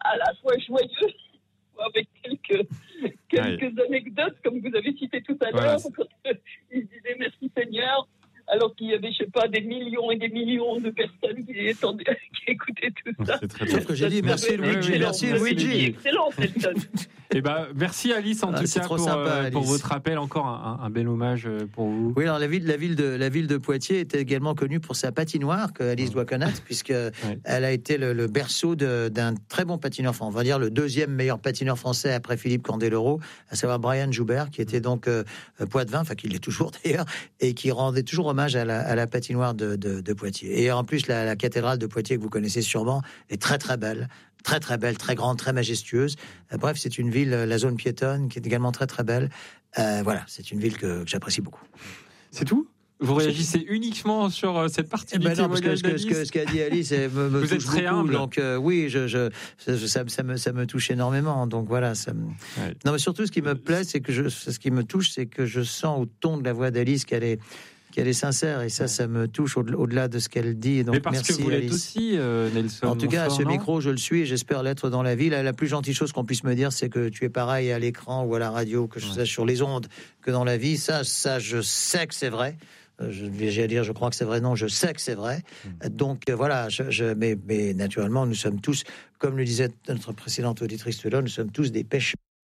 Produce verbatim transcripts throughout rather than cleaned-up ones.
à la fois joyeux, avec quelques, quelques ouais. anecdotes, comme vous avez cité tout à voilà, l'heure, quand euh, il disait merci Seigneur, alors qu'il y avait, je sais pas, des millions et des millions de personnes qui, étendaient, qui écoutaient tout ça. C'est très bien. que j'ai dit merci Luigi, merci Luigi. Excellent, Nelson. Eh ben, merci Alice en ah, tout cas pour, sympa, euh, pour votre appel, encore un, un bel hommage pour vous. Oui, alors la ville, la ville de la ville de Poitiers était également connue pour sa patinoire que Alice doit connaître, puisque ouais. elle a été le, le berceau de, d'un très bon patineur, enfin on va dire le deuxième meilleur patineur français après Philippe Candeloro, à savoir Brian Joubert, qui était donc euh, poitevin, enfin qui l'est toujours d'ailleurs, et qui rendait toujours hommage à la, à la patinoire de, de, de Poitiers. Et en plus la, la cathédrale de Poitiers que vous connaissez sûrement est très très belle. Très très belle, très grande, très majestueuse. Euh, bref, c'est une ville, la zone piétonne, qui est également très très belle. Euh, voilà, c'est une ville que, que j'apprécie beaucoup. C'est tout ? Vous réagissez uniquement sur cette partie eh ben du non, parce que ce, que ce, que ce qu'a dit Alice me, me Vous touche êtes très beaucoup, humble. donc euh, oui, je, je, ça, ça, ça, me, ça me touche énormément. Donc voilà, ça me... ouais. Non, mais surtout, ce qui me plaît, c'est que je, ce qui me touche, c'est que je sens au ton de la voix d'Alice qu'elle est qu'elle est sincère, et ça, ça me touche au- au-delà de ce qu'elle dit. Donc, mais parce merci, que vous l'êtes Alice. aussi, euh, Nelson. En tout cas, à ce non micro, je le suis, et j'espère l'être dans la vie. La, la plus gentille chose qu'on puisse me dire, c'est que tu es pareil à l'écran ou à la radio, que je ouais. sache sur les ondes, que dans la vie. Ça, ça, je sais que c'est vrai. Je vais dire, je crois que c'est vrai. Non, je sais que c'est vrai. Mmh. Donc euh, voilà. Je, je, mais, mais naturellement, nous sommes tous, comme le disait notre précédente auditrice là, nous sommes tous des pêcheurs.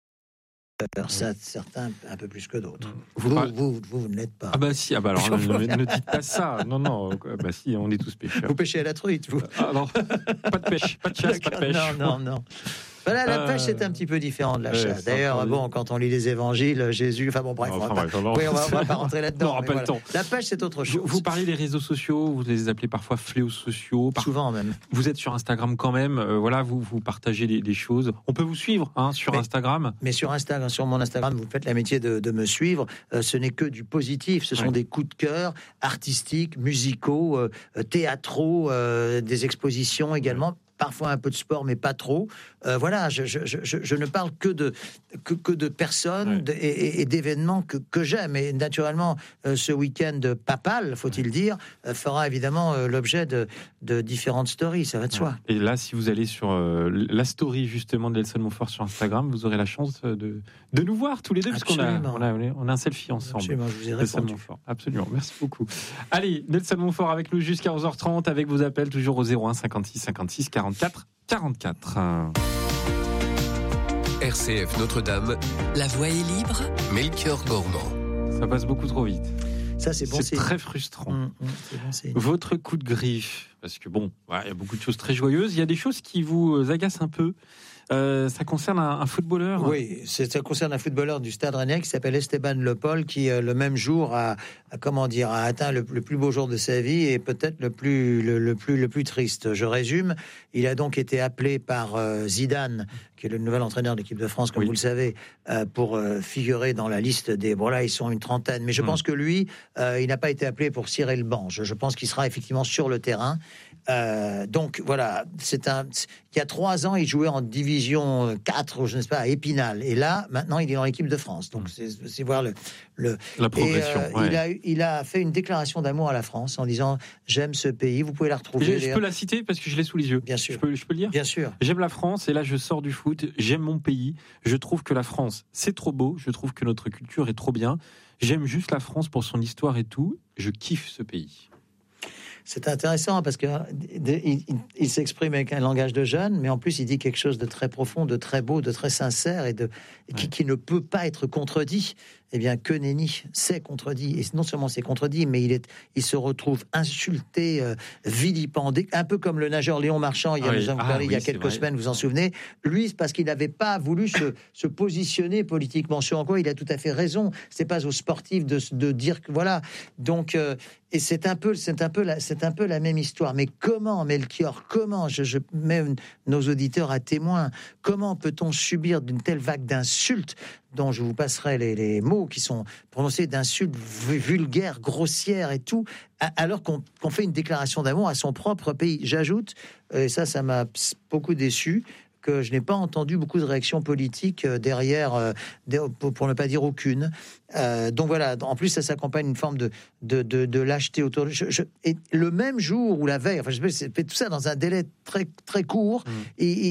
Ça, certains un peu plus que d'autres. Vous, vous, vous, vous, vous, vous ne l'êtes pas. Ah bah si, ah bah alors ne, ne dites pas ça. Non, non, bah si, on est tous pêcheurs. Vous pêchez à la truite, vous. Ah non, pas de pêche, pas de chasse, pas de pêche. Non, non, non. Voilà, la pêche, c'est un petit peu différent de la chasse. Ouais, D'ailleurs, bon, quand on lit les évangiles, Jésus... Enfin bon, bref, enfin, on, va pas, oui, on, va, on va pas rentrer là-dedans. Non, pas voilà. le temps. La pêche, c'est autre chose. Vous, vous parlez des réseaux sociaux, vous les appelez parfois fléaux sociaux. Par... Souvent même. Vous êtes sur Instagram quand même, euh, voilà, vous, vous partagez des, des choses. On peut vous suivre hein, sur mais, Instagram. Mais sur Instagram, sur mon Instagram, vous faites l'amitié de, de me suivre. Euh, ce n'est que du positif. Ce sont ouais. des coups de cœur artistiques, musicaux, euh, théâtraux, euh, des expositions également. Ouais. Parfois un peu de sport, mais pas trop. Euh, voilà, je, je, je, je ne parle que de, que, que de personnes ouais. de, et, et d'événements que, que j'aime. Et naturellement, euh, ce week-end papal, faut-il ouais. dire, euh, fera évidemment euh, l'objet de, de différentes stories, ça va de ouais. soi. Et là, si vous allez sur euh, la story justement de Nelson Montfort sur Instagram, vous aurez la chance de, de nous voir tous les deux, parce qu'on a, on a, on a un selfie ensemble. Absolument, je vous ai Nelson répondu. Montfort. Absolument, merci beaucoup. Allez, Nelson Montfort avec nous jusqu'à onze heures trente, avec vos appels toujours au zéro un cinquante-six cinquante-six quarante-quatre quarante-quatre. R C F Notre-Dame, la voix est libre. Melchior Gormand. Ça passe beaucoup trop vite. Ça, c'est bon. C'est signe. très frustrant. Mmh, mmh, c'est bon signe. Votre coup de griffe, parce que bon, il ouais, y a beaucoup de choses très joyeuses. Il y a des choses qui vous agacent un peu. Euh, ça concerne un, un footballeur. Oui, c'est, ça concerne un footballeur du Stade Rennais qui s'appelle Esteban Le Pol, qui euh, le même jour a, a comment dire, a atteint le, le plus beau jour de sa vie et peut-être le plus le, le plus le plus triste. Je résume. Il a donc été appelé par euh, Zidane, qui est le nouvel entraîneur de l'équipe de France, comme oui. vous le savez, euh, pour euh, figurer dans la liste des. Bon là, ils sont une trentaine, mais je mmh. pense que lui, euh, il n'a pas été appelé pour cirer le banc. Je, je pense qu'il sera effectivement sur le terrain. Euh, donc voilà, c'est un. Il y a trois ans, il jouait en division quatre, je ne sais pas, à Épinal. Et là, maintenant, il est dans l'équipe de France. Donc c'est, c'est voir le, le la progression. Et, euh, ouais. il a il a fait une déclaration d'amour à la France en disant j'aime ce pays. Vous pouvez la retrouver. Je, je peux la citer parce que je l'ai sous les yeux. Bien sûr. Je peux, je peux le dire. Bien sûr. J'aime la France et là je sors du foot. J'aime mon pays. Je trouve que la France c'est trop beau. Je trouve que notre culture est trop bien. J'aime juste la France pour son histoire et tout. Je kiffe ce pays. C'est intéressant parce que il, il, il s'exprime avec un langage de jeune, mais en plus il dit quelque chose de très profond, de très beau, de très sincère et de et qui, ouais. qui ne peut pas être contredit. Eh bien, que nenni, c'est contredit. Et non seulement c'est contredit, mais il est, il se retrouve insulté, euh, vilipendé, un peu comme le nageur Léon Marchand. Il y a, oui. ah, parlé, oui, il y a quelques vrai. semaines, vous en souvenez. Lui, c'est parce qu'il n'avait pas voulu se, se positionner politiquement. Sur en quoi il a tout à fait raison. C'est pas aux sportifs de, de dire que voilà. Donc, euh, et c'est un peu, c'est un peu la, c'est un peu la même histoire. Mais comment, Melchior, comment, je, je mets nos auditeurs à témoin, comment peut-on subir d'une telle vague d'insultes dont je vous passerai les, les mots qui sont prononcés d'insultes vulgaires, grossières et tout, alors qu'on, qu'on fait une déclaration d'amour à son propre pays. J'ajoute, et ça, ça m'a beaucoup déçu, que je n'ai pas entendu beaucoup de réactions politiques derrière, pour ne pas dire aucune. Euh, donc voilà, en plus ça s'accompagne d'une forme de, de, de, de lâcheté autour de... Je, je, et le même jour ou la veille, enfin je sais pas, c'est fait tout ça dans un délai très, très court, mmh. et, et